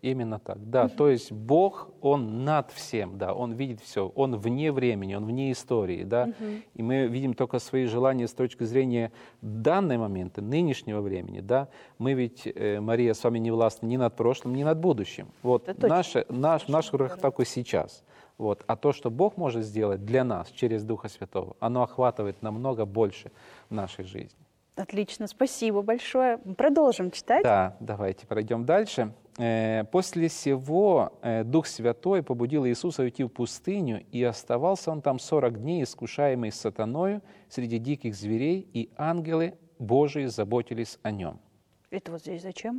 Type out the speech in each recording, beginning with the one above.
Именно так, да. То есть Бог, Он над всем, да, Он видит все, Он вне времени, Он вне истории, да. И мы видим только свои желания с точки зрения данного момента, нынешнего времени, да. Мы ведь, Мария, с вами не властны ни над прошлым, ни над будущим. Вот наш руках такой сейчас. Вот. А то, что Бог может сделать для нас через Духа Святого, оно охватывает намного больше в нашей жизни. Отлично, спасибо большое. Продолжим читать. Да, давайте пройдем дальше. «После сего Дух Святой побудил Иисуса уйти в пустыню, и оставался Он там 40 дней, искушаемый сатаною среди диких зверей, и ангелы Божии заботились о Нем». Это вот здесь зачем?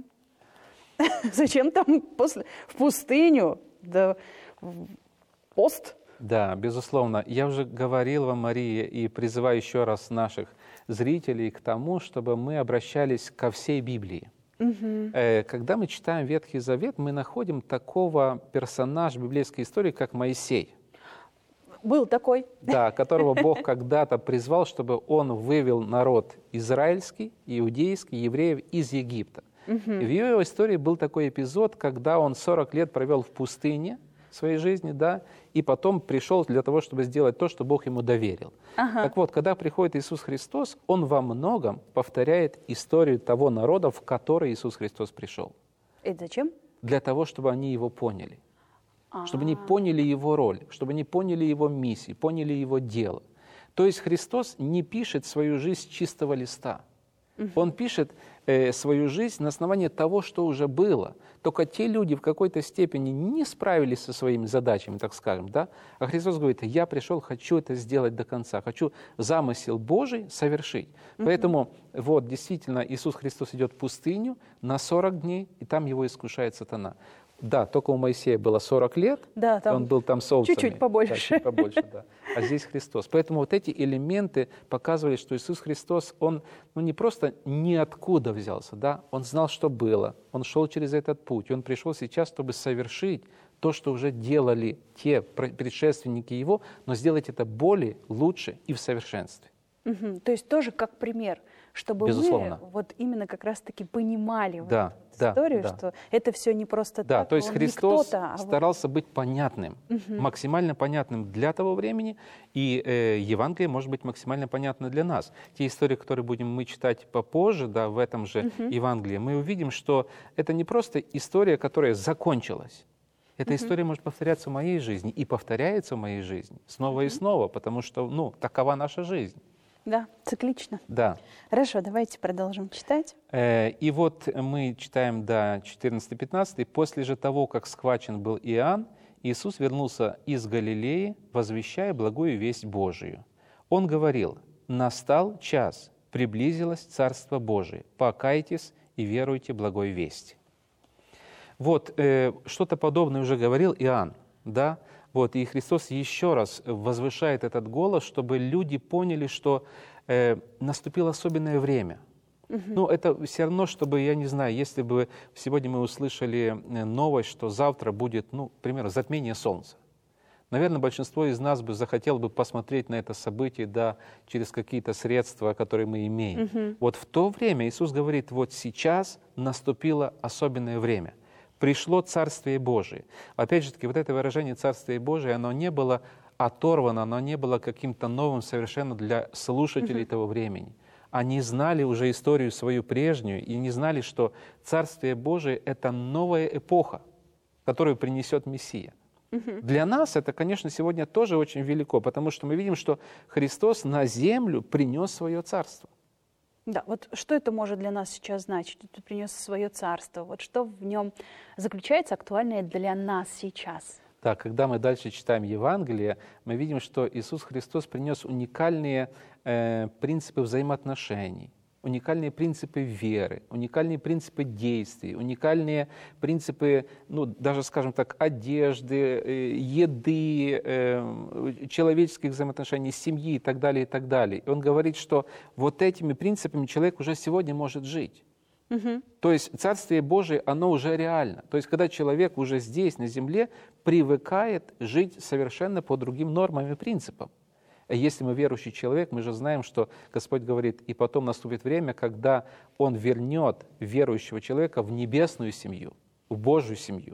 Зачем там в пустыню? Да, пост? Да, безусловно. Я уже говорил вам, Мария, и призываю еще раз наших зрителей к тому, чтобы мы обращались ко всей Библии. Когда мы читаем Ветхий Завет, мы находим такого персонажа библейской истории, как Моисей. Был такой. Да, которого Бог когда-то призвал, чтобы он вывел народ израильский, иудейский, евреев из Египта. И в его истории был такой эпизод, когда он 40 лет провел в пустыне своей жизни, да, и потом пришел для того, чтобы сделать то, что Бог ему доверил. Так вот, когда приходит Иисус Христос, Он во многом повторяет историю того народа, в который Иисус Христос пришел. Это зачем? Для того, чтобы они Его поняли. Чтобы они поняли Его роль, чтобы они поняли Его миссию, поняли Его дело. То есть Христос не пишет свою жизнь с чистого листа. Он пишет свою жизнь на основании того, что уже было. Только те люди в какой-то степени не справились со своими задачами, так скажем, да? А Христос говорит: я пришел, хочу это сделать до конца, хочу замысел Божий совершить. Поэтому вот действительно Иисус Христос идет в пустыню на 40 дней, и там его искушает сатана. Да, только у Моисея было 40 лет, да, там он был там с овцами. чуть-чуть побольше. Да, чуть побольше, да. А здесь Христос. Поэтому вот эти элементы показывали, что Иисус Христос, Он не просто ниоткуда взялся, да? Он знал, что было, Он шел через этот путь, Он пришел сейчас, чтобы совершить то, что уже делали те предшественники Его, но сделать это более, лучше и в совершенстве. То есть тоже как пример, чтобы Безусловно. мы вот именно как раз-таки понимали да, вот эту историю, да. что это все не просто да, так. То есть Христос а старался быть понятным, максимально понятным для того времени, и Евангелие может быть максимально понятно для нас. Те истории, которые будем мы читать попозже, да, в этом же Евангелии, мы увидим, что это не просто история, которая закончилась. Эта история может повторяться в моей жизни и повторяется в моей жизни снова и снова, потому что, такова наша жизнь. Да, циклично. Да. Хорошо, давайте продолжим читать. И вот мы читаем до 14-15. «После же того, как схвачен был Иоанн, Иисус вернулся из Галилеи, возвещая благую весть Божию. Он говорил: настал час, приблизилось Царство Божие, покайтесь и веруйте благой вести». Вот что-то подобное уже говорил Иоанн, да? Вот, и Христос еще раз возвышает этот голос, чтобы люди поняли, что наступило особенное время. Это все равно, чтобы, я не знаю, если бы сегодня мы услышали новость, что завтра будет, к примеру, затмение Солнца. Наверное, большинство из нас бы захотело бы посмотреть на это событие, да, через какие-то средства, которые мы имеем. Вот в то время Иисус говорит: вот сейчас наступило особенное время. Пришло Царствие Божие. Опять же таки, вот это выражение Царствие Божие, оно не было оторвано, оно не было каким-то новым совершенно для слушателей того времени. Они знали уже историю свою прежнюю и не знали, что Царствие Божие — это новая эпоха, которую принесет Мессия. Для нас это, конечно, сегодня тоже очень велико, потому что мы видим, что Христос на землю принес свое Царство. Да, вот что это может для нас сейчас значить? Он принес свое царство. Вот что в нем заключается актуальное для нас сейчас? Да, когда мы дальше читаем Евангелие, мы видим, что Иисус Христос принес уникальные принципы взаимоотношений, уникальные принципы веры, уникальные принципы действий, уникальные принципы, даже, скажем так, одежды, еды, человеческих взаимоотношений, семьи и так далее, и так далее. И он говорит, что вот этими принципами человек уже сегодня может жить. То есть Царствие Божие, оно уже реально. То есть когда человек уже здесь, на земле, привыкает жить совершенно по другим нормам и принципам. Если мы верующий человек, мы же знаем, что Господь говорит: и потом наступит время, когда Он вернет верующего человека в небесную семью, в Божью семью.